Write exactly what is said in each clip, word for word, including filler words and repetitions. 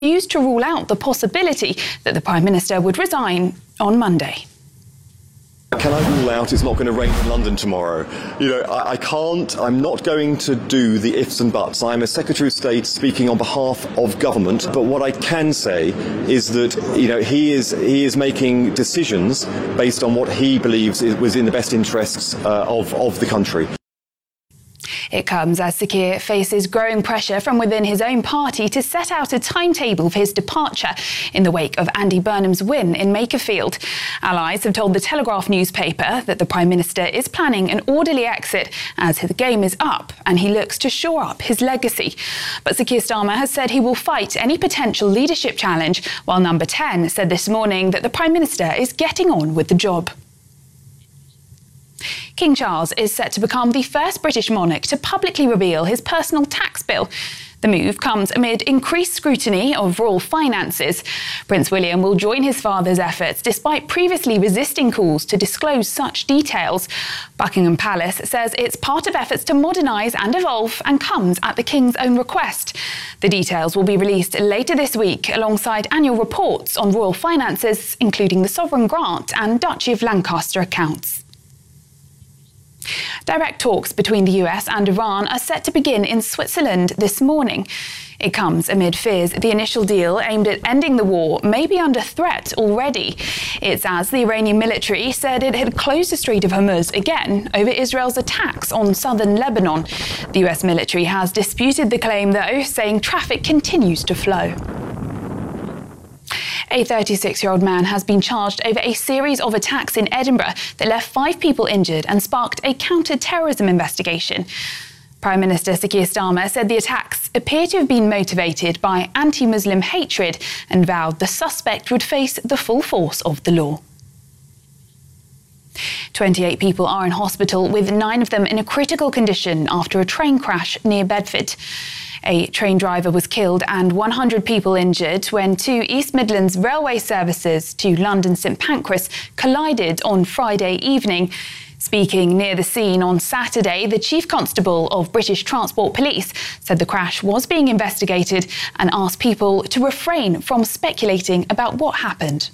used to rule out the possibility that the Prime Minister would resign on Monday. Can I rule out it's not going to rain in London tomorrow? You know, I, I can't, I'm not going to do the ifs and buts. I'm a Secretary of State speaking on behalf of government, but what I can say is that, you know, he is he is making decisions based on what he believes is, was in the best interests uh, of, of the country. It comes as Sir Keir faces growing pressure from within his own party to set out a timetable for his departure in the wake of Andy Burnham's win in Makerfield. Allies have told the Telegraph newspaper that the Prime Minister is planning an orderly exit as his game is up and he looks to shore up his legacy. But Sir Keir Starmer has said he will fight any potential leadership challenge, while Number ten said this morning that the Prime Minister is getting on with the job. King Charles is set to become the first British monarch to publicly reveal his personal tax bill. The move comes amid increased scrutiny of royal finances. Prince William will join his father's efforts despite previously resisting calls to disclose such details. Buckingham Palace says it's part of efforts to modernise and evolve and comes at the King's own request. The details will be released later this week alongside annual reports on royal finances, including the sovereign grant and Duchy of Lancaster accounts. Direct talks between the U S and Iran are set to begin in Switzerland this morning. It comes amid fears the initial deal aimed at ending the war may be under threat already. It's as the Iranian military said it had closed the Strait of Hormuz again over Israel's attacks on southern Lebanon. The U S military has disputed the claim, though, saying traffic continues to flow. A thirty-six-year-old man has been charged over a series of attacks in Edinburgh that left five people injured and sparked a counter-terrorism investigation. Prime Minister Sir Keir Starmer said the attacks appear to have been motivated by anti-Muslim hatred and vowed the suspect would face the full force of the law. twenty-eight people are in hospital, with nine of them in a critical condition after a train crash near Bedford. A train driver was killed and one hundred people injured when two East Midlands railway services to London St Pancras collided on Friday evening. Speaking near the scene on Saturday, the Chief Constable of British Transport Police said the crash was being investigated and asked people to refrain from speculating about what happened.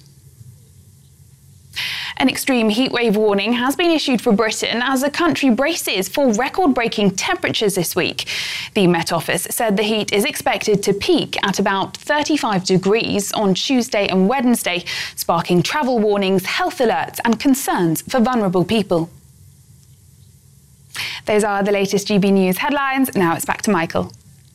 An extreme heatwave warning has been issued for Britain as the country braces for record-breaking temperatures this week. The Met Office said the heat is expected to peak at about thirty-five degrees on Tuesday and Wednesday, sparking travel warnings, health alerts and concerns for vulnerable people. Those are the latest G B News headlines. Now it's back to Michael.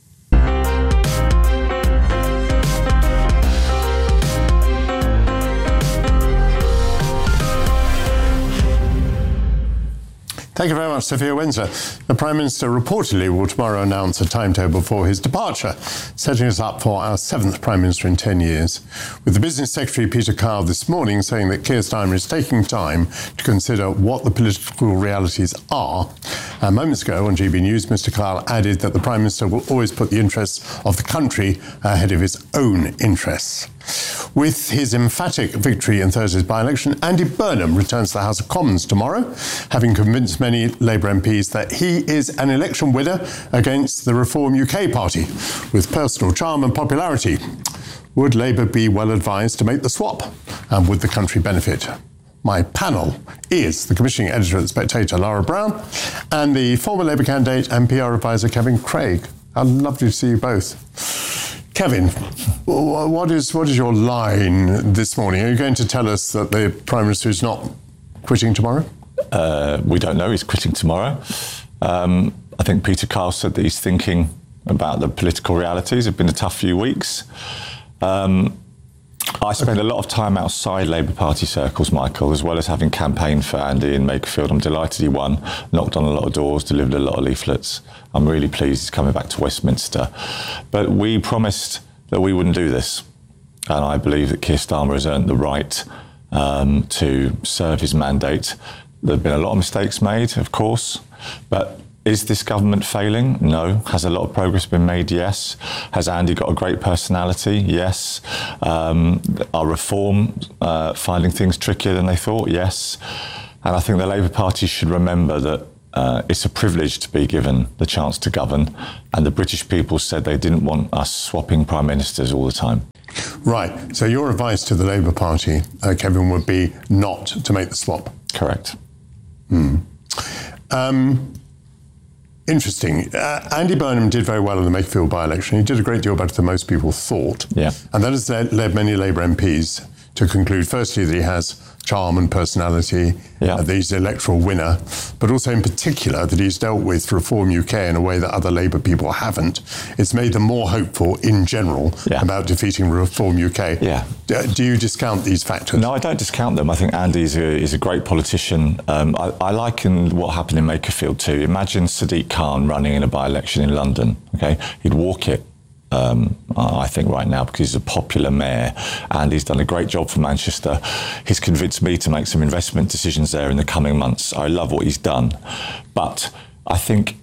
Thank you very much, Sophia Windsor. The Prime Minister reportedly will tomorrow announce a timetable for his departure, setting us up for our seventh Prime Minister in ten years, with the Business Secretary Peter Kyle this morning saying that Keir Starmer is taking time to consider what the political realities are. And moments ago on G B News, Mister Kyle added that the Prime Minister will always put the interests of the country ahead of his own interests. With his emphatic victory in Thursday's by-election, Andy Burnham returns to the House of Commons tomorrow, having convinced many Labour M Ps that he is an election winner against the Reform U K party, with personal charm and popularity. Would Labour be well advised to make the swap? And would the country benefit? My panel is the commissioning editor at The Spectator, Lara Brown, and the former Labour candidate and P R advisor, Kevin Craig. How lovely to see you both. Kevin, what is what is your line this morning? Are you going to tell us that the Prime Minister is not quitting tomorrow? Uh, we don't know. He's quitting tomorrow. Um, I think Peter Kyle said that he's thinking about the political realities. It's been a tough few weeks. Um, I spend a lot of time outside Labour Party circles, Michael, as well as having campaigned for Andy in Makerfield. I'm delighted he won, knocked on a lot of doors, delivered a lot of leaflets. I'm really pleased he's coming back to Westminster. But we promised that we wouldn't do this. And I believe that Keir Starmer has earned the right um, to serve his mandate. There have been a lot of mistakes made, of course, but is this government failing? No. Has a lot of progress been made? Yes. Has Andy got a great personality? Yes. Um, are Reform uh, finding things trickier than they thought? Yes. And I think the Labour Party should remember that uh, it's a privilege to be given the chance to govern, and the British people said they didn't want us swapping prime ministers all the time. Right. So your advice to the Labour Party, uh, Kevin, would be not to make the swap. Correct. Hmm. Um, interesting. Uh, Andy Burnham did very well in the Makerfield by-election. He did a great deal better than most people thought. Yeah. And that has led, led many Labour M Ps to conclude, firstly, that he has charm and personality, yeah. uh, that he's an electoral winner, but also in particular that he's dealt with Reform U K in a way that other Labour people haven't. It's made them more hopeful in general yeah. about defeating Reform U K. Yeah. D- do you discount these factors? No, I don't discount them. I think Andy is a, is a great politician. Um, I, I liken what happened in Makerfield to, imagine Sadiq Khan running in a by-election in London. Okay, he'd walk it. Um, I think right now, because he's a popular mayor and he's done a great job for Manchester. He's convinced me to make some investment decisions there in the coming months. I love what he's done. But I think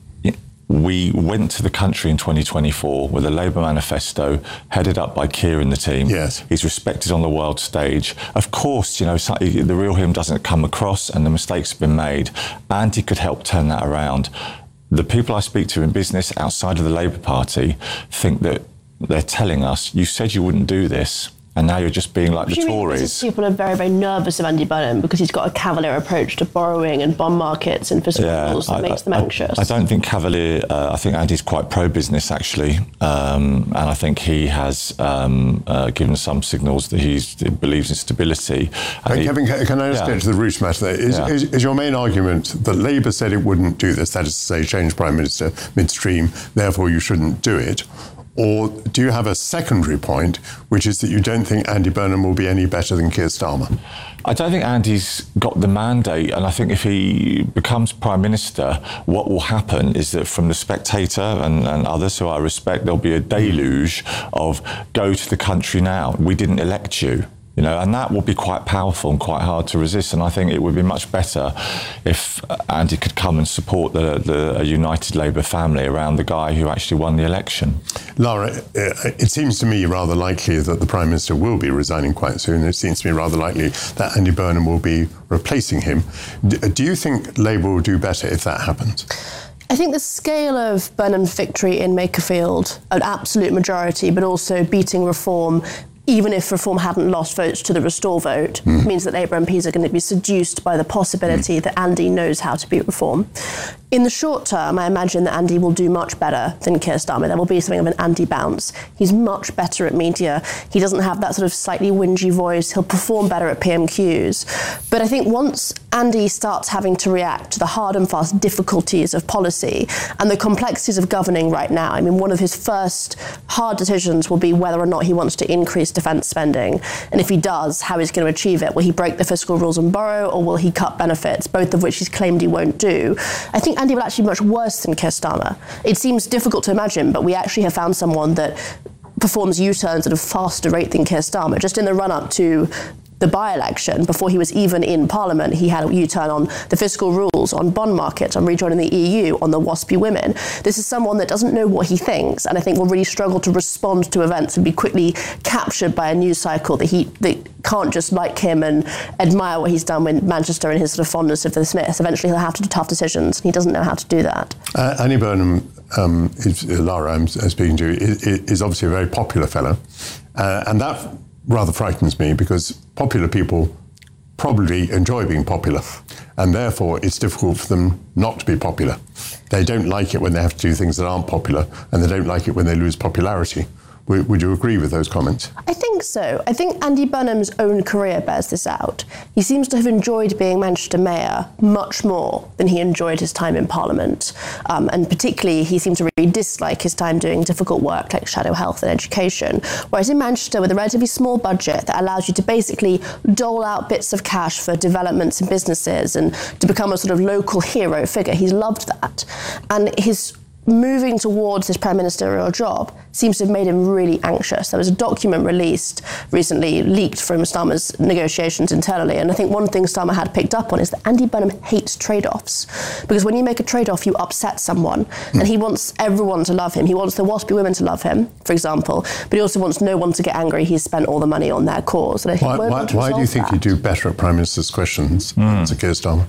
we went to the country in twenty twenty-four with a Labour manifesto headed up by Keir and the team. Yes. He's respected on the world stage. Of course, you know, the real him doesn't come across and the mistakes have been made. And he could help turn that around. The people I speak to in business outside of the Labour Party think that they're telling us, you said you wouldn't do this, and now you're just being like the Tories. People are very, very nervous of Andy Burnham because he's got a cavalier approach to borrowing and bond markets and fiscal yeah, rules that I, makes them I, anxious. I don't think cavalier. Uh, I think Andy's quite pro-business, actually, um, and I think he has um, uh, given some signals that he's, he believes in stability. Hey, he, Kevin, can I just yeah. get to the root matter there? Is, yeah. is, is your main argument that Labour said it wouldn't do this, that is to say, change Prime Minister midstream, therefore you shouldn't do it? Or do you have a secondary point, which is that you don't think Andy Burnham will be any better than Keir Starmer? I don't think Andy's got the mandate, and I think if he becomes Prime Minister, what will happen is that from The Spectator and, and others who I respect, there'll be a deluge of go to the country now, we didn't elect you. You know, and that will be quite powerful and quite hard to resist. And I think it would be much better if Andy could come and support the, the a united Labour family around the guy who actually won the election. Lara, it seems to me rather likely that the Prime Minister will be resigning quite soon. It seems to me rather likely that Andy Burnham will be replacing him. Do you think Labour will do better if that happens? I think the scale of Burnham's victory in Makerfield, an absolute majority, but also beating Reform, even if Reform hadn't lost votes to the Restore vote, mm. means that Labour M Ps are going to be seduced by the possibility mm. that Andy knows how to beat Reform. In the short term, I imagine that Andy will do much better than Keir Starmer. There will be something of an Andy bounce. He's much better at media. He doesn't have that sort of slightly whingy voice. He'll perform better at P M Qs. But I think once Andy starts having to react to the hard and fast difficulties of policy and the complexities of governing right now, I mean, one of his first hard decisions will be whether or not he wants to increase defence spending. And if he does, how he's going to achieve it. Will he break the fiscal rules and borrow, or will he cut benefits, both of which he's claimed he won't do? I think Andy will actually be much worse than Keir Starmer. It seems difficult to imagine, but we actually have found someone that performs U-turns at a faster rate than Keir Starmer. Just in the run-up to the by-election, before he was even in Parliament, he had a U-turn on the fiscal rules, on bond markets, on rejoining the E U, on the WASPy women. This is someone that doesn't know what he thinks, and I think will really struggle to respond to events and be quickly captured by a news cycle that he that can't just like him and admire what he's done with Manchester and his sort of fondness of the Smiths. Eventually he'll have to do tough decisions, and he doesn't know how to do that. Uh, Andy Burnham, um, is, Lara, I'm speaking to, is, is obviously a very popular fellow, uh, and that rather frightens me, because popular people probably enjoy being popular, and therefore it's difficult for them not to be popular. They don't like it when they have to do things that aren't popular, and they don't like it when they lose popularity. Would you agree with those comments? I think so. I think Andy Burnham's own career bears this out. He seems to have enjoyed being Manchester Mayor much more than he enjoyed his time in Parliament. Um, and particularly, he seemed to really dislike his time doing difficult work like shadow health and education. Whereas in Manchester, with a relatively small budget that allows you to basically dole out bits of cash for developments and businesses and to become a sort of local hero figure, he's loved that. And his moving towards his prime ministerial job seems to have made him really anxious. There was a document released recently, leaked from Starmer's negotiations internally, and I think one thing Starmer had picked up on is that Andy Burnham hates trade-offs, because when you make a trade-off, you upset someone, mm. and he wants everyone to love him. He wants the WASPy women to love him, for example, but he also wants no one to get angry he's spent all the money on their cause. And I think why why, why do you think that. you do better at Prime Minister's questions mm. than Keir Starmer?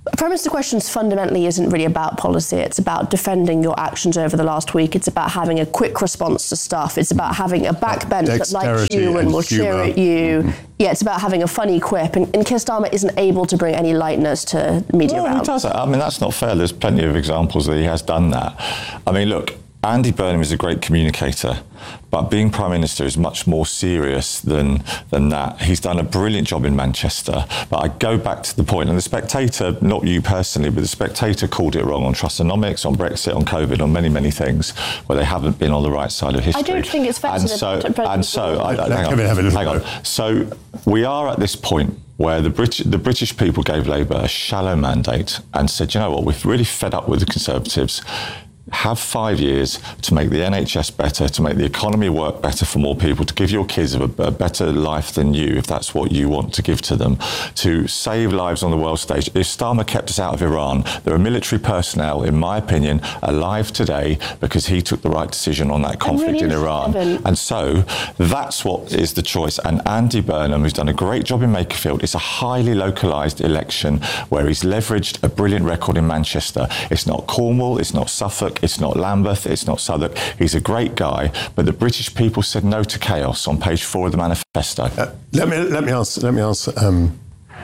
Prime Minister questions fundamentally isn't really about policy. It's about defending your actions over the last week. It's about having a quick response to stuff. It's about having a backbench that likes you and, and will cheer at you. Mm-hmm. Yeah, it's about having a funny quip. And, and Keir Starmer isn't able to bring any lightness to media well, rounds. He does. I mean, that's not fair. There's plenty of examples that he has done that. I mean, look, Andy Burnham is a great communicator, but being Prime Minister is much more serious than than that. He's done a brilliant job in Manchester, but I go back to the point, and the Spectator, not you personally, but the Spectator called it wrong on Trustonomics, on Brexit, on COVID, on many, many things where they haven't been on the right side of history. I don't think it's fair and to so, the And so, I, Let hang, on, have a hang on. So we are at this point where the British, the British people gave Labour a shallow mandate and said, you know what, we've really fed up with the Conservatives. Have five years to make the N H S better, to make the economy work better for more people, to give your kids a, a better life than you, if that's what you want to give to them, to save lives on the world stage. If Starmer kept us out of Iran, there are military personnel, in my opinion, alive today because he took the right decision on that conflict really in Iran. And so that's what is the choice. And Andy Burnham, who's done a great job in Makerfield, it's a highly localised election where he's leveraged a brilliant record in Manchester. It's not Cornwall, it's not Suffolk, it's not Lambeth, it's not Southwark. He's a great guy, but the British people said no to chaos on page four of the manifesto. Uh, let me let me ask. Let me ask. Um,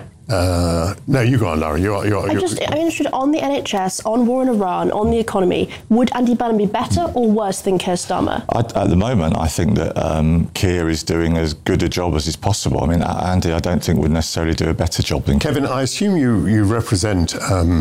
uh, no, you go on, Laura. You are. You are I just, I'm interested on the N H S, on war in Iran, on the economy. Would Andy Burnham be better or worse than Keir Starmer? I, at the moment, I think that um, Keir is doing as good a job as is possible. I mean, Andy, I don't think would necessarily do a better job than Kevin. I assume you you represent. Um,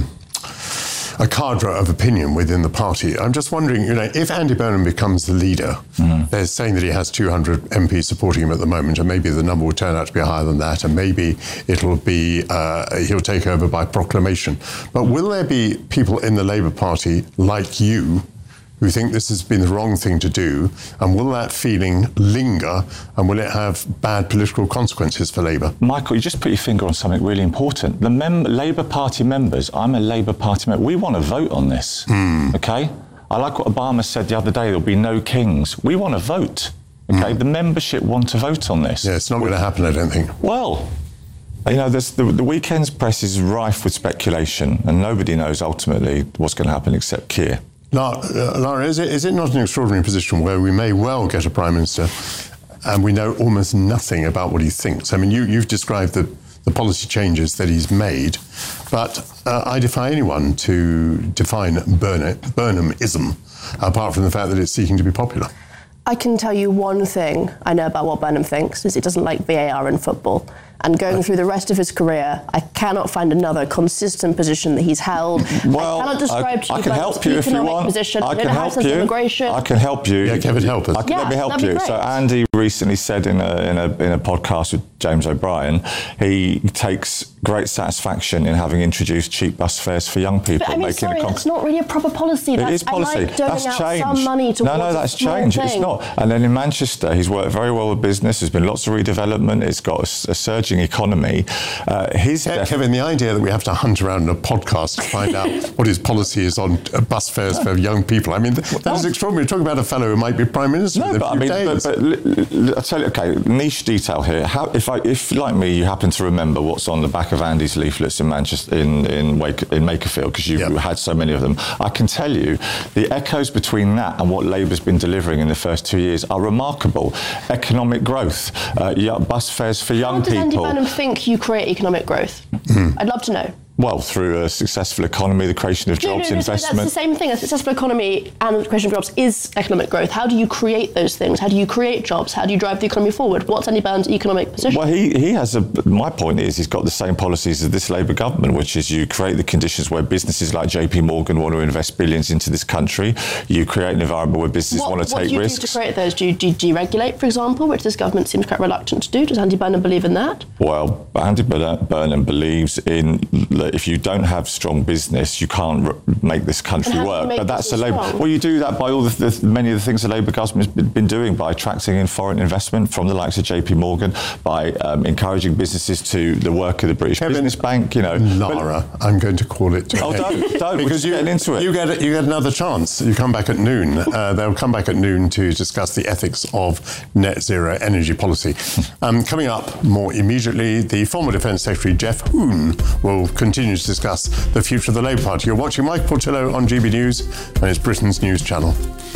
a cadre of opinion within the party. I'm just wondering, you know, if Andy Burnham becomes the leader, mm. they're saying that he has two hundred M Ps supporting him at the moment, and maybe the number will turn out to be higher than that, and maybe it'll be, uh, he'll take over by proclamation. But will there be people in the Labour Party like you who think this has been the wrong thing to do, and will that feeling linger, and will it have bad political consequences for Labour? Michael, you just put your finger on something really important. The mem- Labour Party members, I'm a Labour Party member, we want to vote on this, mm. okay? I like what Obama said the other day, there'll be no kings. We want to vote, okay? Mm. The membership want to vote on this. Yeah, it's not going to happen, I don't think. Well, you know, the, the weekend's press is rife with speculation, and nobody knows ultimately what's going to happen except Keir. Laura, is it, is it not an extraordinary position where we may well get a Prime Minister and we know almost nothing about what he thinks? I mean, you, you've described the, the policy changes that he's made, but uh, I defy anyone to define Burnham, Burnhamism, apart from the fact that it's seeking to be popular. I can tell you one thing I know about what Burnham thinks, is he doesn't like V A R in football. And going through the rest of his career, I cannot find another consistent position that he's held. Well, I cannot describe I, to you I can help you if you want. Position. I can help you. Immigration. I can help you. Yeah, Kevin, help us. I can, yeah, let me help you. So Andy recently said in a, in a in a podcast with James O'Brien, he takes great satisfaction in having introduced cheap bus fares for young people. But I mean, making sorry, a con- that's not really a proper policy. That's, it is policy. I like doling that's out change. some money towards no, no, that's change. Thing. It's not. And then in Manchester, he's worked very well with business. There's been lots of redevelopment. It's got a, a surging economy. Uh, his yeah, def- Kevin, the idea that we have to hunt around in a podcast to find out what his policy is on uh, bus fares for young people. I mean, th- that is extraordinary. We're talking about a fellow who might be Prime Minister no, in a but few I mean, days. But, but I tell you, okay, niche detail here. How, if, I, if, like me, you happen to remember what's on the back of Andy's leaflets in Manchester, in in, Wake, in Makerfield, because you've yep. had so many of them, I can tell you the echoes between that and what Labour's been delivering in the first two years are remarkable. Economic growth, uh, yeah, bus fares for young people. How does Andy Burnham think you create economic growth? Mm. I'd love to know. Well, through a successful economy, the creation of jobs, no, no, no, investment. That's the same thing. A successful economy and the creation of jobs is economic growth. How do you create those things? How do you create jobs? How do you drive the economy forward? What's Andy Burnham's economic position? Well, he, he has a... My point is he's got the same policies as this Labour government, which is you create the conditions where businesses like J P Morgan want to invest billions into this country. You create an environment where businesses what, want to take take risks. risks. What do you do to create those? Do you, do you deregulate, for example, which this government seems quite reluctant to do? Does Andy Burnham believe in that? Well, Andy Burnham believes in that if you don't have strong business, you can't r- make this country work. But that's a Labour. Well, you do that by all the, the many of the things the Labour government has been doing, by attracting in foreign investment from the likes of J P Morgan, by um, encouraging businesses to the work of the British Kevin, Business Bank. You know, Lara, but, I'm going to call it. Oh, don't, don't, because you're getting into it. You get you get another chance. You come back at noon. Uh, they'll come back at noon to discuss the ethics of net zero energy policy. um, coming up more immediately, the former Defence Secretary Geoff Hoon will continue. continue to discuss the future of the Labour Party. You're watching Michael Portillo on G B News, and it's Britain's news channel.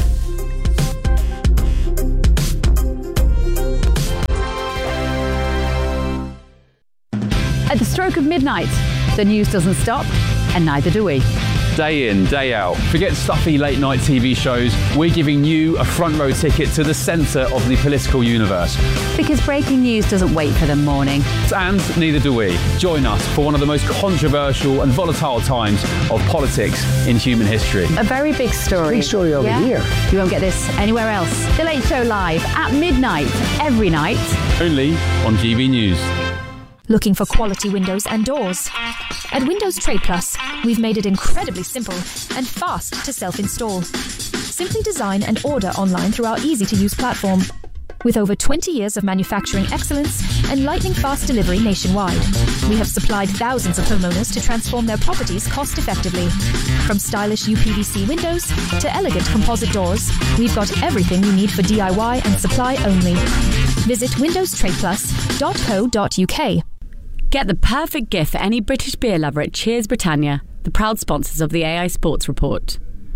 At the stroke of midnight, the news doesn't stop, and neither do we. Day in, day out. Forget stuffy late night T V shows. We're giving you a front row ticket to the centre of the political universe. Because breaking news doesn't wait for the morning. And neither do we. Join us for one of the most controversial and volatile times of politics in human history. A very big story. Big story over yeah? here. You won't get this anywhere else. The Late Show live at midnight, every night. Only on G B News. Looking for quality windows and doors? At Windows Trade Plus, we've made it incredibly simple and fast to self-install. Simply design and order online through our easy-to-use platform. With over twenty years of manufacturing excellence and lightning-fast delivery nationwide, we have supplied thousands of homeowners to transform their properties cost-effectively. From stylish U P V C windows to elegant composite doors, we've got everything you need for D I Y and supply only. Visit windows trade plus dot co dot U K. Get the perfect gift for any British beer lover at Cheers Britannia, the proud sponsors of the A I Sports Report.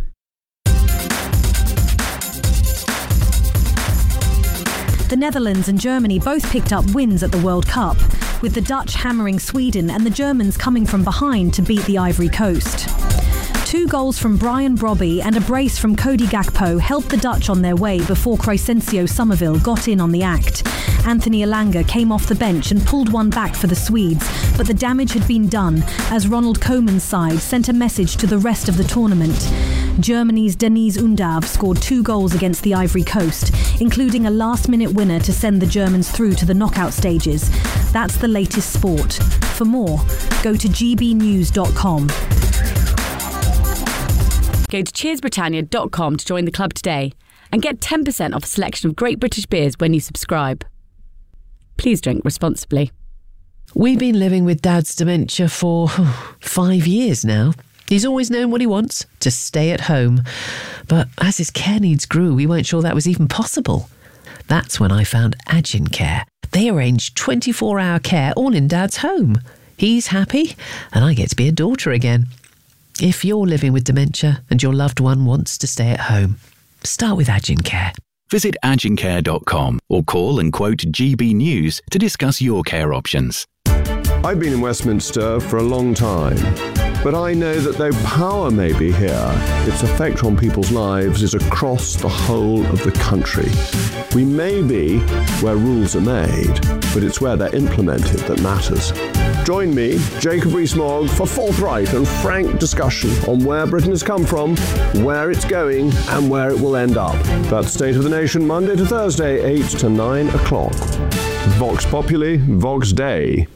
The Netherlands and Germany both picked up wins at the World Cup, with the Dutch hammering Sweden and the Germans coming from behind to beat the Ivory Coast. Two goals from Brian Brobby and a brace from Cody Gakpo helped the Dutch on their way before Crescencio Somerville got in on the act. Anthony Elanga came off the bench and pulled one back for the Swedes, but the damage had been done as Ronald Koeman's side sent a message to the rest of the tournament. Germany's Deniz Undav scored two goals against the Ivory Coast, including a last-minute winner to send the Germans through to the knockout stages. That's the latest sport. For more, go to g b news dot com. Go to cheers britannia dot com to join the club today and get ten percent off a selection of great British beers when you subscribe. Please drink responsibly. We've been living with Dad's dementia for oh, five years now. He's always known what he wants, to stay at home. But as his care needs grew, we weren't sure that was even possible. That's when I found Agin Care. They arrange twenty-four hour care all in Dad's home. He's happy, and I get to be a daughter again. If you're living with dementia and your loved one wants to stay at home, start with Agin Care. Visit agin care dot com or call and quote G B News to discuss your care options. I've been in Westminster for a long time, but I know that though power may be here, its effect on people's lives is across the whole of the country. We may be where rules are made, but it's where they're implemented that matters. Join me, Jacob Rees-Mogg, for forthright and frank discussion on where Britain has come from, where it's going, and where it will end up. That's State of the Nation, Monday to Thursday, eight to nine o'clock. Vox Populi, Vox Dei.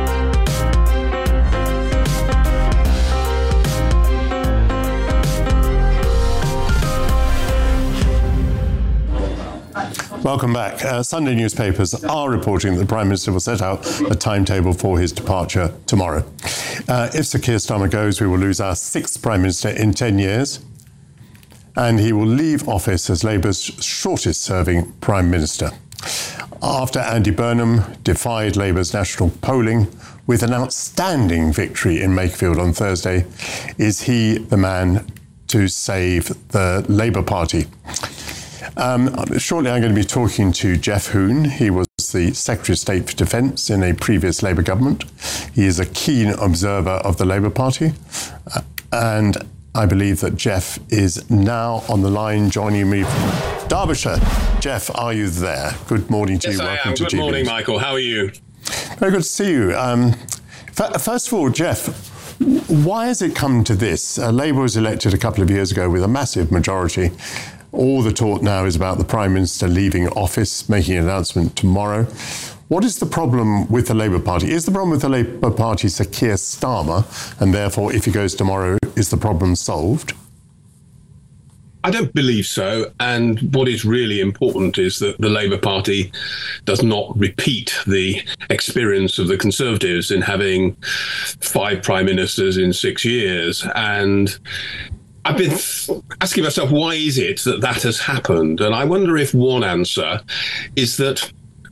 Welcome back. Uh, Sunday newspapers are reporting that the Prime Minister will set out a timetable for his departure tomorrow. Uh, if Sir Keir Starmer goes, we will lose our sixth Prime Minister in ten years, and he will leave office as Labour's shortest-serving Prime Minister. After Andy Burnham defied Labour's national polling with an outstanding victory in Makerfield on Thursday, is he the man to save the Labour Party? Um, shortly, I'm going to be talking to Geoff Hoon. He was the Secretary of State for Defence in a previous Labour government. He is a keen observer of the Labour Party. Uh, and I believe that Geoff is now on the line, joining me from Derbyshire. Geoff, are you there? Good morning to yes, you. I Welcome am. to Good G B. morning, Michael. How are you? Very good to see you. Um, f- first of all, Geoff, why has it come to this? Uh, Labour was elected a couple of years ago with a massive majority. All the talk now is about the Prime Minister leaving office, making an announcement tomorrow. What is the problem with the Labour Party? Is the problem with the Labour Party Sir Keir Starmer, and therefore, if he goes tomorrow, is the problem solved? I don't believe so. And what is really important is that the Labour Party does not repeat the experience of the Conservatives in having five prime ministers in six years. And I've been asking myself, why is it that that has happened? And I wonder if one answer is that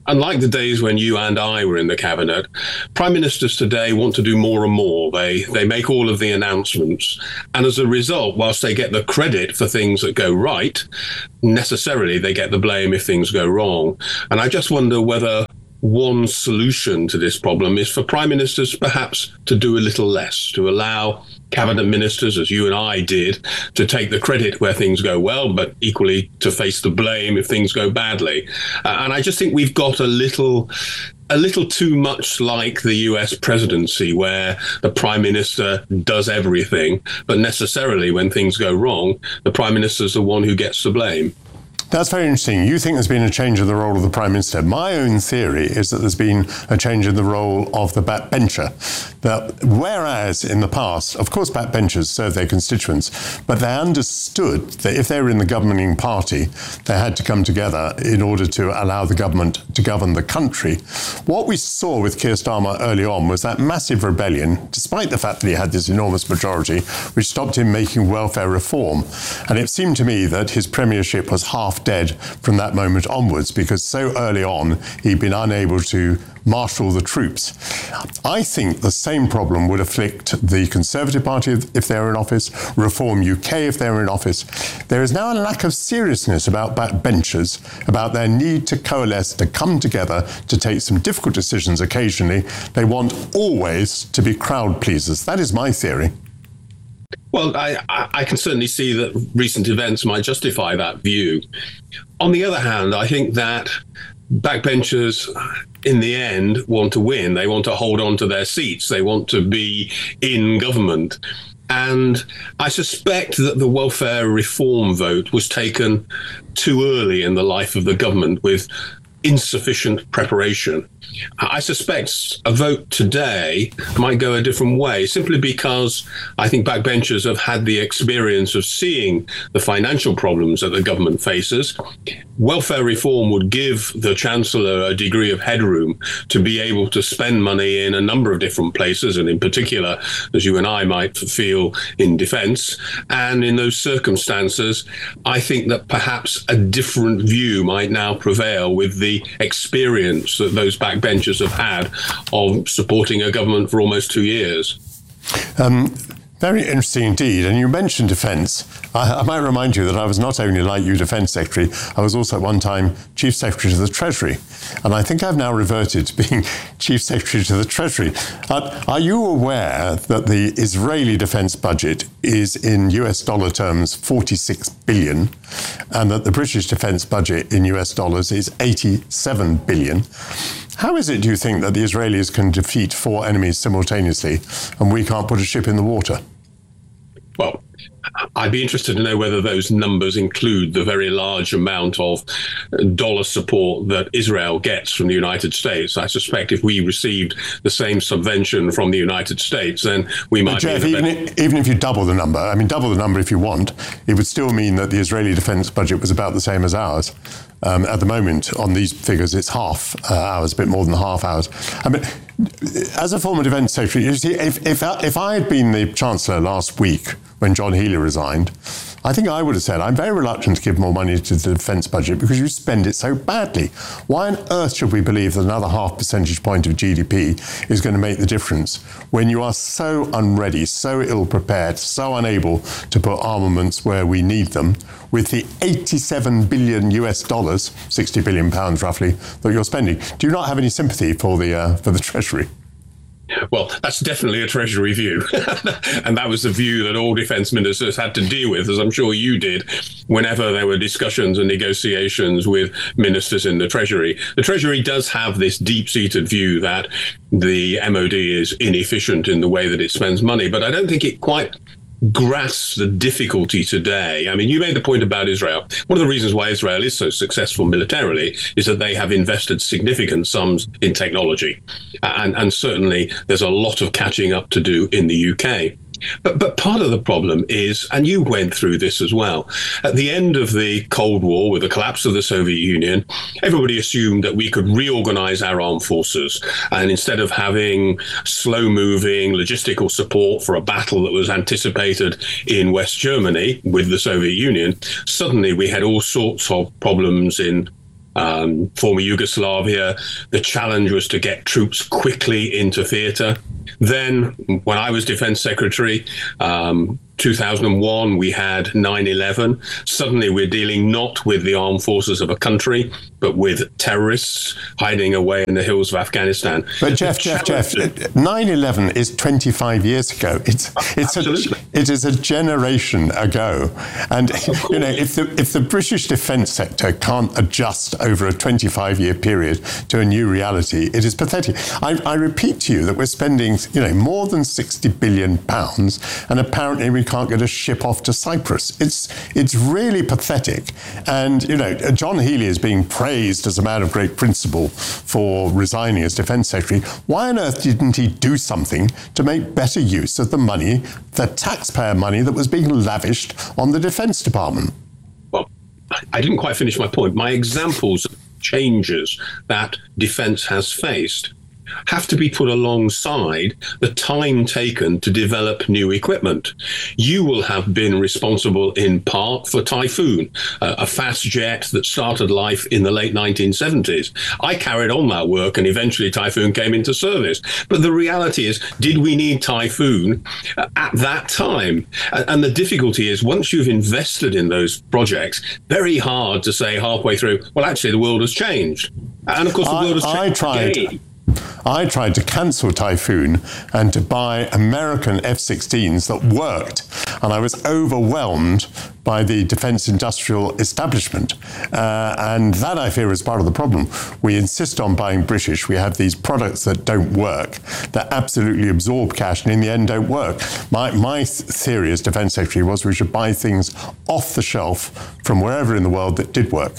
unlike the days when you and I were in the cabinet, prime ministers today want to do more and more. They they make all of the announcements. And as a result, whilst they get the credit for things that go right, necessarily they get the blame if things go wrong. And I just wonder whether one solution to this problem is for prime ministers perhaps to do a little less, to allow cabinet ministers, as you and I did, to take the credit where things go well, but equally to face the blame if things go badly. Uh, and I just think we've got a little a little too much like the U S presidency, where the prime minister does everything, but necessarily when things go wrong, the prime minister is the one who gets the blame. That's very interesting. You think there's been a change in the role of the Prime Minister. My own theory is that there's been a change in the role of the backbencher. That whereas in the past, of course, backbenchers served their constituents, but they understood that if they were in the governing party, they had to come together in order to allow the government to govern the country. What we saw with Keir Starmer early on was that massive rebellion, despite the fact that he had this enormous majority, which stopped him making welfare reform. And it seemed to me that his premiership was half dead from that moment onwards, because so early on he'd been unable to marshal the troops. I think the same problem would afflict the Conservative Party if they were in office, Reform U K if they were in office. There is now a lack of seriousness about backbenchers, about their need to coalesce, to come together, to take some difficult decisions occasionally. They want always to be crowd pleasers. That is my theory. Well, I, I can certainly see that recent events might justify that view. On the other hand, I think that backbenchers, in the end, want to win. They want to hold on to their seats. They want to be in government. And I suspect that the welfare reform vote was taken too early in the life of the government with insufficient preparation. I suspect a vote today might go a different way, simply because I think backbenchers have had the experience of seeing the financial problems that the government faces. Welfare reform would give the Chancellor a degree of headroom to be able to spend money in a number of different places, and in particular, as you and I might feel, in defence. And in those circumstances, I think that perhaps a different view might now prevail with the experience that those backbenchers have had of supporting a government for almost two years. Um, very interesting indeed. And you mentioned defence. I, I might remind you that I was not only, like you, Defence Secretary, I was also at one time Chief Secretary to the Treasury. And I think I've now reverted to being Chief Secretary to the Treasury. Uh, are you aware that the Israeli defence budget is in U S dollar terms forty-six billion, and that the British defence budget in U S dollars is eighty-seven billion? How is it, do you think, that the Israelis can defeat four enemies simultaneously and we can't put a ship in the water? Well, I'd be interested to know whether those numbers include the very large amount of dollar support that Israel gets from the United States. I suspect if we received the same subvention from the United States, then we might Jeff, be... Even, if, even if you double the number, I mean, double the number if you want, it would still mean that the Israeli defence budget was about the same as ours. Um, at the moment, on these figures, it's half uh, ours, a bit more than half ours. I mean, as a former Defence Secretary, you see, if, if, if I had been the Chancellor last week when John Healey resigned, I think I would have said, I'm very reluctant to give more money to the defence budget because you spend it so badly. Why on earth should we believe that another half percentage point of G D P is going to make the difference when you are so unready, so ill-prepared, so unable to put armaments where we need them, with the eighty-seven billion U S dollars, sixty billion pounds roughly, that you're spending? Do you not have any sympathy for the uh, for the Treasury? Well, that's definitely a Treasury view. And that was the view that all defence ministers had to deal with, as I'm sure you did, whenever there were discussions and negotiations with ministers in the Treasury. The Treasury does have this deep-seated view that the M O D is inefficient in the way that it spends money, but I don't think it quite grasps the difficulty today. I mean, you made the point about Israel. One of the reasons why Israel is so successful militarily is that they have invested significant sums in technology. And, and certainly there's a lot of catching up to do in the U K. But but part of the problem is, and you went through this as well, at the end of the Cold War, with the collapse of the Soviet Union, everybody assumed that we could reorganize our armed forces. And instead of having slow-moving logistical support for a battle that was anticipated in West Germany with the Soviet Union, suddenly we had all sorts of problems in um, former Yugoslavia. The challenge was to get troops quickly into theatre. Then, when I was Defence Secretary, um, two thousand one, we had nine eleven. Suddenly, we're dealing not with the armed forces of a country, but with terrorists hiding away in the hills of Afghanistan. But Jeff, Jeff, Jeff, nine eleven is twenty-five years ago. It's it's a, it is a generation ago, and you know if the if the British defence sector can't adjust over a twenty-five year period to a new reality, it is pathetic. I, I repeat to you that we're spending you know more than sixty billion pounds, and apparently we can't get a ship off to Cyprus. It's it's really pathetic, and you know John Healey is being praised as a man of great principle for resigning as Defence Secretary. Why on earth didn't he do something to make better use of the money, the taxpayer money that was being lavished on the Defence Department? Well, I didn't quite finish my point. My examples of changes that Defence has faced have to be put alongside the time taken to develop new equipment. You will have been responsible in part for Typhoon, uh, a fast jet that started life in the late nineteen seventies. I carried on that work and eventually Typhoon came into service. But the reality is, did we need Typhoon uh, at that time? Uh, and the difficulty is, once you've invested in those projects, very hard to say halfway through, well, actually, the world has changed. And of course, the I, world has I changed tried. again. I tried to cancel Typhoon and to buy American F sixteens that worked, and I was overwhelmed by the defence industrial establishment. Uh, and that, I fear, is part of the problem. We insist on buying British. We have these products that don't work, that absolutely absorb cash and in the end don't work. My, my theory as Defence Secretary was we should buy things off the shelf from wherever in the world that did work.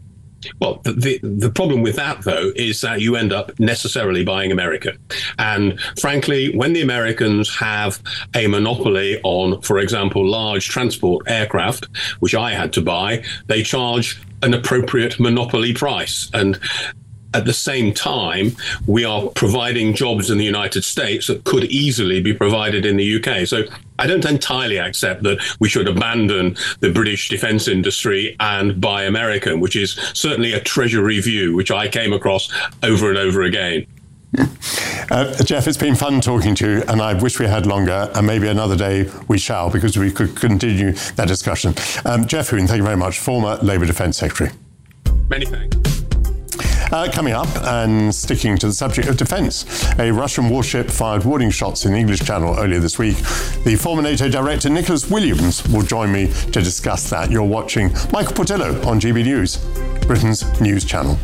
Well, the, the the problem with that, though, is that you end up necessarily buying American. And frankly, when the Americans have a monopoly on, for example, large transport aircraft, which I had to buy, they charge an appropriate monopoly price. And at the same time, we are providing jobs in the United States that could easily be provided in the U K. So I don't entirely accept that we should abandon the British defence industry and buy American, which is certainly a Treasury view, which I came across over and over again. Uh, Jeff, it's been fun talking to you, and I wish we had longer, and maybe another day we shall, because we could continue that discussion. Um, Geoff Hoon, thank you very much, former Labour Defence Secretary. Many thanks. Uh, coming up, and sticking to the subject of defence, a Russian warship fired warning shots in the English Channel earlier this week. The former NATO director Nicholas Williams will join me to discuss that. You're watching Michael Portillo on G B News, Britain's news channel.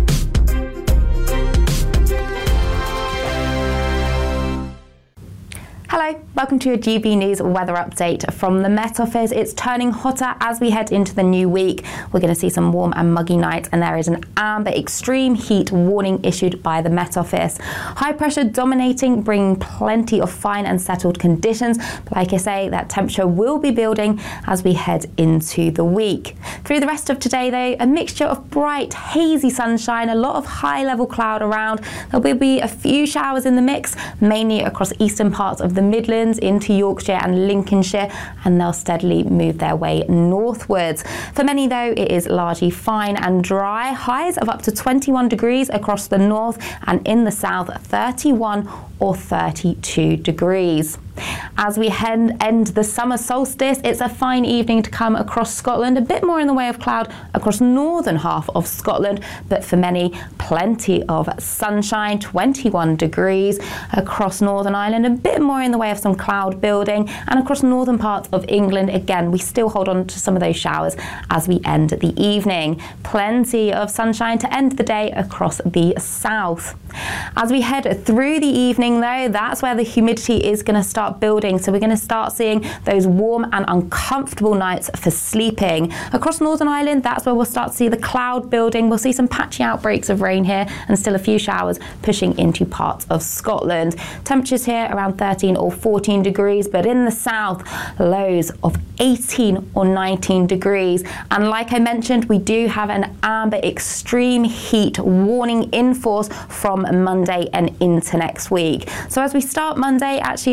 Hello, welcome to your G B News weather update from the Met Office. It's turning hotter as we head into the new week. We're going to see some warm and muggy nights, and there is an amber extreme heat warning issued by the Met Office. High pressure dominating, bringing plenty of fine and settled conditions. But like I say, that temperature will be building as we head into the week. Through the rest of today, though, a mixture of bright, hazy sunshine, a lot of high-level cloud around. There will be a few showers in the mix, mainly across eastern parts of the Midlands into Yorkshire and Lincolnshire, and they'll steadily move their way northwards. For many, though, it is largely fine and dry. Highs of up to twenty-one degrees across the north, and in the south, thirty-one or thirty-two degrees. As we head, end the summer solstice, it's a fine evening to come across Scotland. A bit more in the way of cloud across northern half of Scotland, but for many, plenty of sunshine, twenty-one degrees across Northern Ireland. A bit more in the way of some cloud building, and across northern parts of England, again, we still hold on to some of those showers as we end the evening. Plenty of sunshine to end the day across the south. As we head through the evening, though, that's where the humidity is going to start building. So we're going to start seeing those warm and uncomfortable nights for sleeping. Across Northern Ireland, that's where we'll start to see the cloud building. We'll see some patchy outbreaks of rain here and still a few showers pushing into parts of Scotland. Temperatures here around thirteen or fourteen degrees, but in the south, lows of eighteen or nineteen degrees. And like I mentioned, we do have an amber extreme heat warning in force from Monday and into next week. So as we start Monday, actually a lot of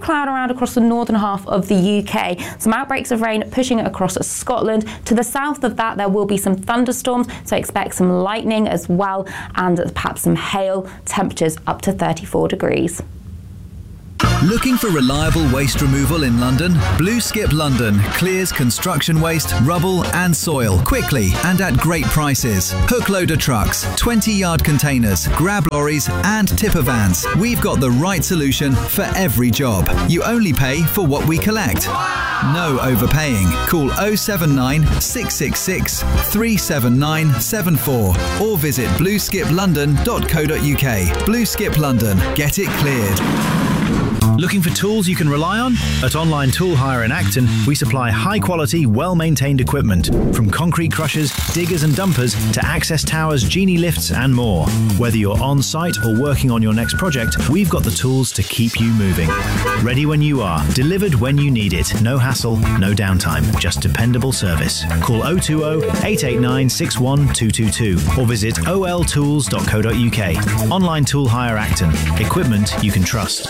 cloud around across the northern half of the U K. Some outbreaks of rain pushing it across Scotland. To the south of that, there will be some thunderstorms, so expect some lightning as well, and perhaps some hail. Temperatures up to thirty-four degrees. Looking for reliable waste removal in London? Blue Skip London clears construction waste, rubble and soil quickly and at great prices. Hook loader trucks, twenty yard containers, grab lorries and tipper vans. We've got the right solution for every job. You only pay for what we collect. No overpaying. Call oh seven nine, six six six, three seven nine seven four or visit blue skip london dot co dot U K. Blue Skip London. Get it cleared. Looking for tools you can rely on? At Online Tool Hire in Acton, we supply high-quality, well-maintained equipment, from concrete crushers, diggers and dumpers to access towers, genie lifts and more. Whether you're on-site or working on your next project, we've got the tools to keep you moving. Ready when you are, delivered when you need it. No hassle, no downtime, just dependable service. Call oh two oh, eight eight nine, six one two two two or visit o l tools dot co dot U K. Online Tool Hire Acton. Equipment you can trust.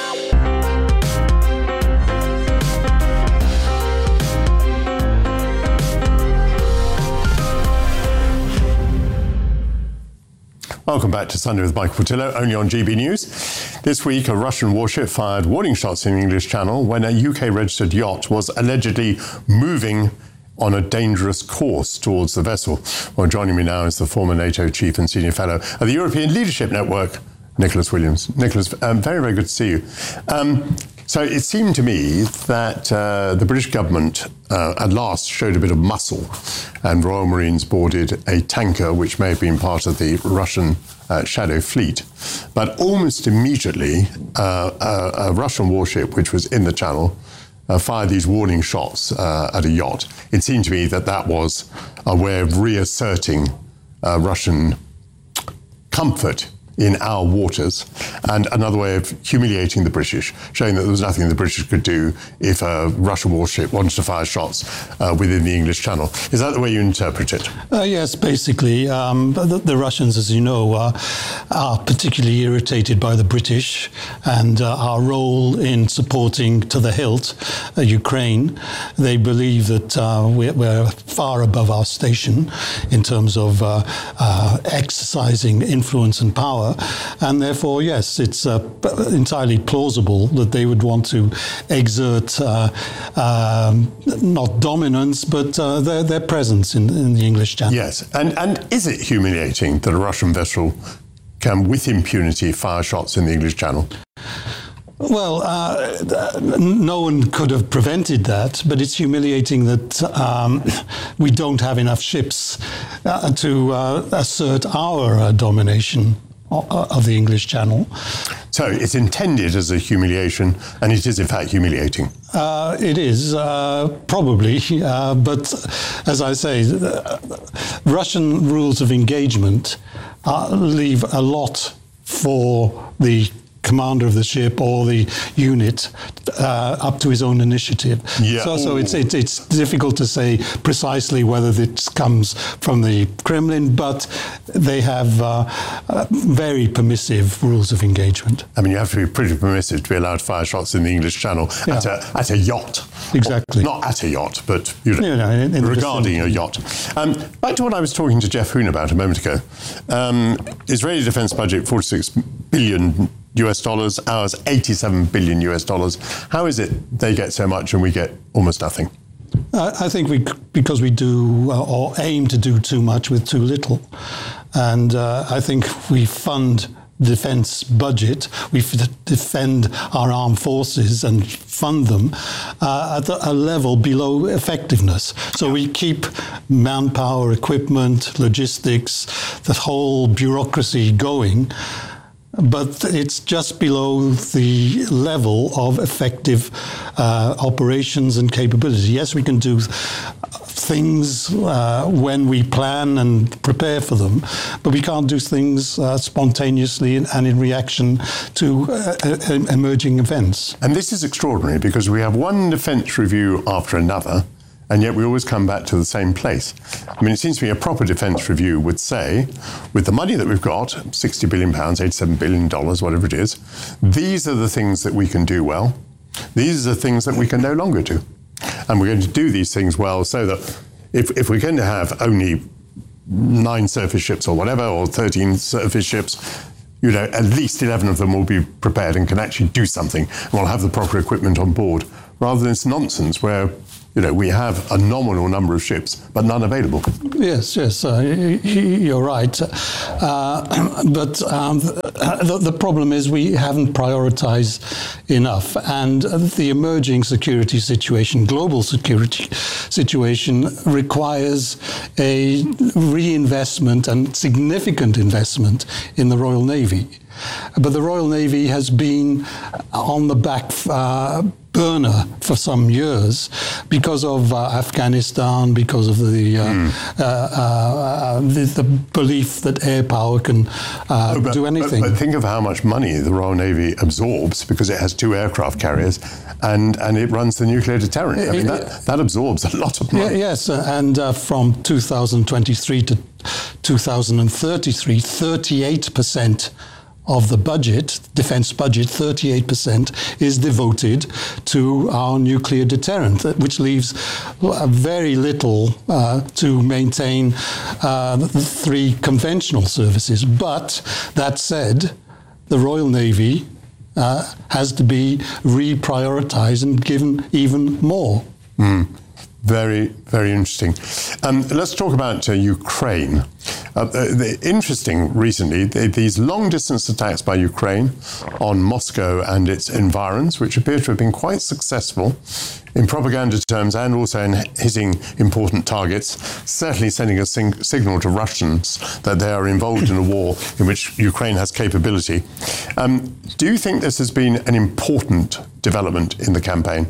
Welcome back to Sunday with Michael Portillo, only on G B News. This week, a Russian warship fired warning shots in the English Channel when a U K-registered yacht was allegedly moving on a dangerous course towards the vessel. Well, joining me now is the former NATO chief and senior fellow at the European Leadership Network, Nicholas Williams. Nicholas, um, very, very good to see you. Um, So it seemed to me that uh, the British government uh, at last showed a bit of muscle, and Royal Marines boarded a tanker which may have been part of the Russian uh, Shadow Fleet. But almost immediately, uh, a, a Russian warship which was in the channel uh, fired these warning shots uh, at a yacht. It seemed to me that that was a way of reasserting uh, Russian comfort in our waters, and another way of humiliating the British, showing that there was nothing the British could do if a Russian warship wanted to fire shots uh, within the English Channel. Is that the way you interpret it? Uh, yes, basically. Um, the, the Russians, as you know, uh, are particularly irritated by the British and uh, our role in supporting to the hilt uh, Ukraine. They believe that uh, we're, we're far above our station in terms of uh, uh, exercising influence and power. And therefore, yes, it's uh, entirely plausible that they would want to exert uh, um, not dominance, but uh, their, their presence in, in the English Channel. Yes, and, and is it humiliating that a Russian vessel can, with impunity, fire shots in the English Channel? Well, uh, no one could have prevented that, but it's humiliating that um, we don't have enough ships uh, to uh, assert our uh, domination of the English Channel. So it's intended as a humiliation, and it is in fact humiliating. Uh, it is, uh, probably, uh, but as I say, uh, Russian rules of engagement uh, leave a lot for the commander of the ship or the unit uh, up to his own initiative. Yeah. So, so it's, it's it's difficult to say precisely whether this comes from the Kremlin, but they have uh, uh, very permissive rules of engagement. I mean, you have to be pretty permissive to be allowed to fire shots in the English Channel yeah. at, a, at a yacht. Exactly. Well, not at a yacht, but you know, you know in, in regarding a yacht. Um, back to what I was talking to Jeff Hoon about a moment ago. Um, Israeli defence budget, forty-six billion U S dollars, ours eighty-seven billion U S dollars. How is it they get so much and we get almost nothing? Uh, I think we, because we do uh, or aim to do too much with too little. And uh, I think we fund defence budget, we f- defend our armed forces and fund them uh, at a level below effectiveness. So we keep manpower, equipment, logistics, the whole bureaucracy going, but it's just below the level of effective uh, operations and capability. Yes, we can do things uh, when we plan and prepare for them, but we can't do things uh, spontaneously and, and in reaction to uh, uh, emerging events. And this is extraordinary because we have one defence review after another, and yet we always come back to the same place. I mean, it seems to me a proper defence review would say, with the money that we've got, sixty billion pounds, eighty-seven billion dollars, whatever it is, these are the things that we can do well. These are things that we can no longer do. And we're going to do these things well so that if, if we're going to have only nine surface ships or whatever, or thirteen surface ships, you know, at least eleven of them will be prepared and can actually do something, and will have the proper equipment on board, rather than this nonsense where, you know, we have a nominal number of ships, but none available. Yes, yes, uh, you're right. Uh, but um, the, the problem is we haven't prioritized enough. And the emerging security situation, global security situation, requires a reinvestment and significant investment in the Royal Navy. But the Royal Navy has been on the back uh, burner for some years because of uh, Afghanistan, because of the, uh, mm. uh, uh, the the belief that air power can uh, oh, but, do anything. But, but think of how much money the Royal Navy absorbs because it has two aircraft carriers and, and it runs the nuclear deterrent. I mean, that, that absorbs a lot of money. Yeah, yes, uh, and uh, from two thousand twenty-three to two thousand thirty-three, thirty-eight percent of the budget, defense budget, thirty-eight percent is devoted to our nuclear deterrent, which leaves very little uh, to maintain uh, the three conventional services. But that said, the Royal Navy uh, has to be reprioritized and given even more. Mm. Very, very interesting. Um, let's talk about uh, Ukraine. Uh, the, the interesting recently, the, these long-distance attacks by Ukraine on Moscow and its environs, which appear to have been quite successful in propaganda terms and also in hitting important targets, certainly sending a sing- signal to Russians that they are involved in a war in which Ukraine has capability. Um, do you think this has been an important development in the campaign?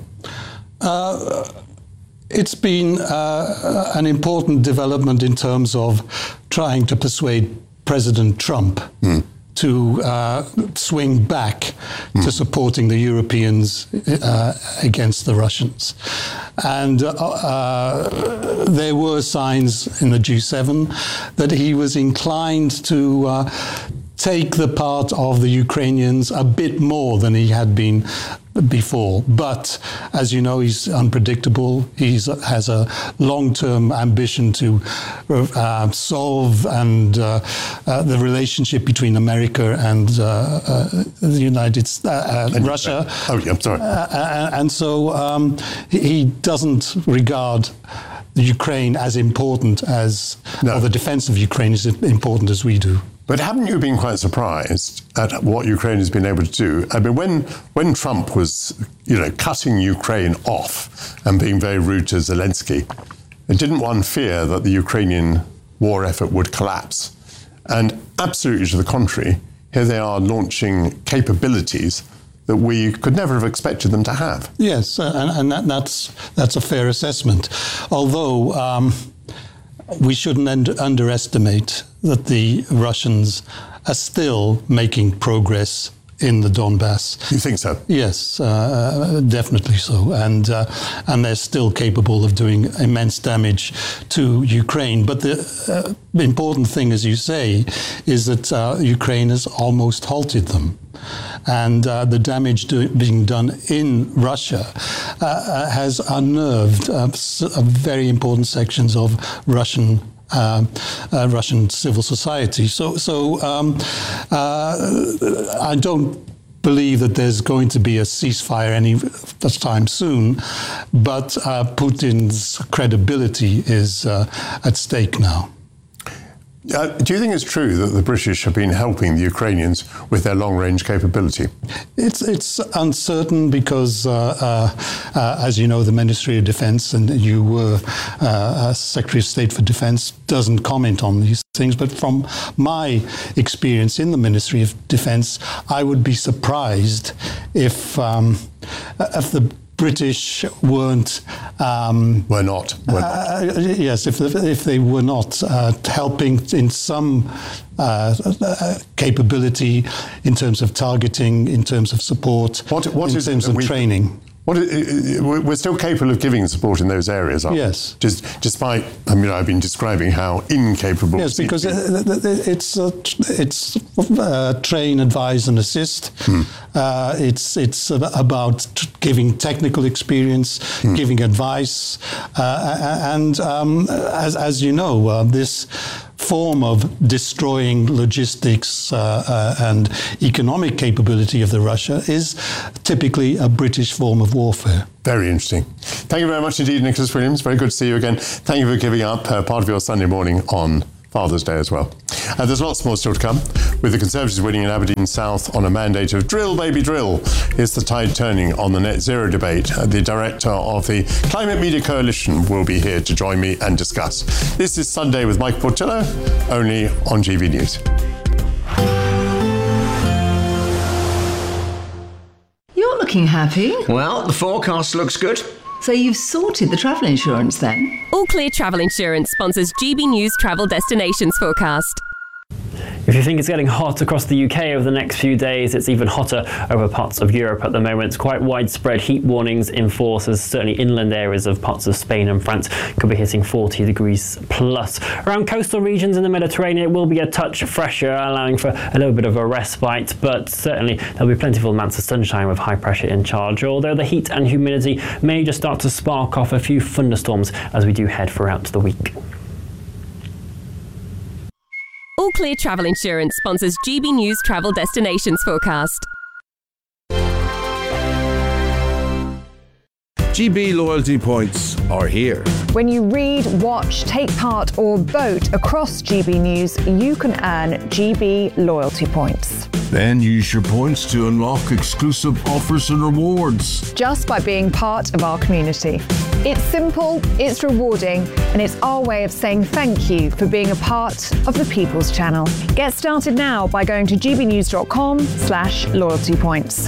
Uh, It's been uh, an important development in terms of trying to persuade President Trump mm. to uh, swing back mm. to supporting the Europeans uh, against the Russians. And uh, uh, there were signs in the G seven that he was inclined to uh, take the part of the Ukrainians a bit more than he had been before. But as you know, he's unpredictable. He has a long-term ambition to uh, solve and uh, uh, the relationship between America and uh, uh, the United States, uh, uh, Russia. Oh, yeah, I'm sorry. Uh, and so um, he doesn't regard the Ukraine as important as, no. or the defense of Ukraine is important as we do. But haven't you been quite surprised at what Ukraine has been able to do? I mean, when when Trump was, you know, cutting Ukraine off and being very rude to Zelensky, didn't one fear that the Ukrainian war effort would collapse? And absolutely to the contrary, here they are launching capabilities that we could never have expected them to have. Yes, uh, and, and that, that's that's a fair assessment. Although um, we shouldn't under- underestimate that the Russians are still making progress in the Donbass. You think so? Yes, uh, definitely so. And uh, and they're still capable of doing immense damage to Ukraine. But the uh, important thing, as you say, is that uh, Ukraine has almost halted them. And uh, the damage do- being done in Russia uh, has unnerved uh, very important sections of Russian Uh, uh, Russian civil society. So, so um, uh, I don't believe that there's going to be a ceasefire any time soon, but uh, Putin's credibility is uh, at stake now. Uh, do you think it's true that the British have been helping the Ukrainians with their long-range capability? It's it's uncertain because, uh, uh, uh, as you know, the Ministry of Defence, and you were uh, Secretary of State for Defence, doesn't comment on these things. But from my experience in the Ministry of Defence, I would be surprised if um, if the British weren't um, were not, were not. Uh, yes, if if they were not uh, helping in some uh, uh, capability in terms of targeting, in terms of support, what, what in is terms it of we, training. What, we're still capable of giving support in those areas, aren't yes. we? Just, despite, I mean, I've been describing how incapable. Yes, because it's a, it's a train, advise and assist. Hmm. Uh, it's it's about giving technical experience, hmm. giving advice, uh, and um, as as you know, uh, this form of destroying logistics uh, uh, and economic capability of the Russia is typically a British form of warfare. Very interesting. Thank you very much indeed, Nicholas Williams. Very good to see you again. Thank you for giving up uh, part of your Sunday morning on Father's Day as well. Uh, there's lots more still to come. With the Conservatives winning in Aberdeen South on a mandate of drill, baby, drill, is the tide turning on the net zero debate. Uh, the director of the Climate Media Coalition will be here to join me and discuss. This is Sunday with Mike Portillo, only on G B News. You're looking happy. Well, the forecast looks good. So you've sorted the travel insurance then? All Clear Travel Insurance sponsors G B News Travel Destinations Forecast. If you think it's getting hot across the U K over the next few days, it's even hotter over parts of Europe at the moment. It's quite widespread heat warnings in force, as certainly inland areas of parts of Spain and France could be hitting forty degrees plus. Around coastal regions in the Mediterranean, it will be a touch fresher, allowing for a little bit of a respite, but certainly there'll be plentiful amounts of sunshine with high pressure in charge, although the heat and humidity may just start to spark off a few thunderstorms as we do head throughout the week. All Clear Travel Insurance sponsors G B News Travel Destinations Forecast. G B loyalty points are here. When you read, watch, take part or vote across G B News, you can earn G B loyalty points. Then use your points to unlock exclusive offers and rewards. Just by being part of our community. It's simple, it's rewarding, and it's our way of saying thank you for being a part of the People's Channel. Get started now by going to gbnews.com slash loyalty points.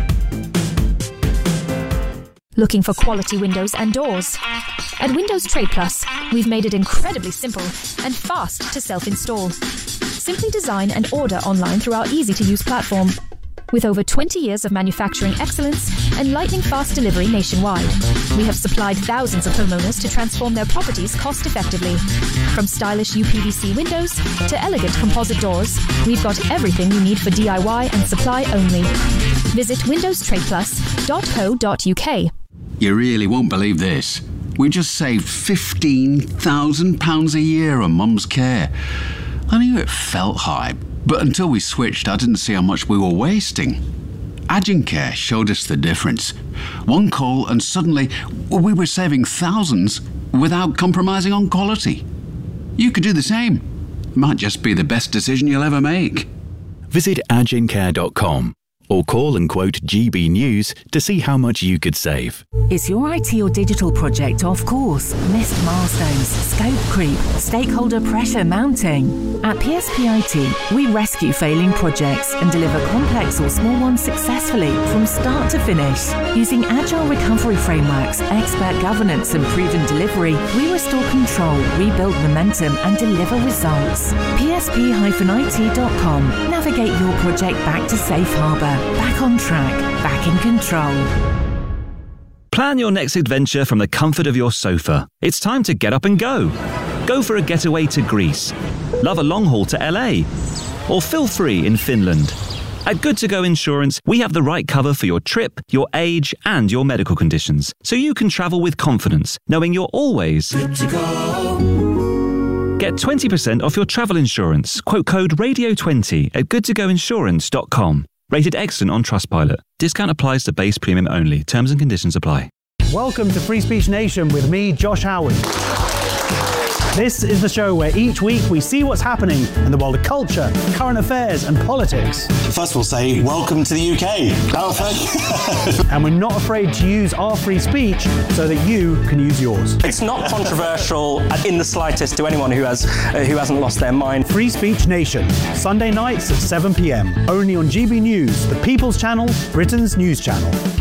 Looking for quality windows and doors? At Windows Trade Plus, we've made it incredibly simple and fast to self-install. Simply design and order online through our easy-to-use platform. With over twenty years of manufacturing excellence and lightning-fast delivery nationwide, we have supplied thousands of homeowners to transform their properties cost-effectively. From stylish U P V C windows to elegant composite doors, we've got everything you need for D I Y and supply only. Visit windows trade plus dot co dot U K. You really won't believe this. We just saved fifteen thousand pounds a year on Mum's care. I knew it felt high, but until we switched, I didn't see how much we were wasting. Agencare showed us the difference. One call and suddenly we were saving thousands without compromising on quality. You could do the same. It might just be the best decision you'll ever make. Visit agencare dot com or call and quote G B News to see how much you could save. Is your I T or digital project off course? Missed milestones, scope creep, stakeholder pressure mounting? At P S P I T, we rescue failing projects and deliver complex or small ones successfully from start to finish. Using agile recovery frameworks, expert governance and proven delivery, we restore control, rebuild momentum and deliver results. P S P I T dot com. Navigate your project back to safe harbour. Back on track, back in control. Plan your next adventure from the comfort of your sofa. It's time to get up and go. Go for a getaway to Greece. Love a long haul to L A. Or feel free in Finland. At Good To Go Insurance, we have the right cover for your trip, your age, and your medical conditions, so you can travel with confidence, knowing you're always good to go. Get twenty percent off your travel insurance. Quote code radio twenty at good to go insurance dot com. Rated excellent on Trustpilot. Discount applies to base premium only. Terms and conditions apply. Welcome to Free Speech Nation with me, Josh Howard. This is the show where each week we see what's happening in the world of culture, current affairs and politics. First we'll say, welcome to the U K. Oh, thank you. And we're not afraid to use our free speech so that you can use yours. It's not controversial in the slightest to anyone who, has, uh, who hasn't lost their mind. Free Speech Nation, Sunday nights at seven p m, only on G B News, the People's Channel, Britain's news channel.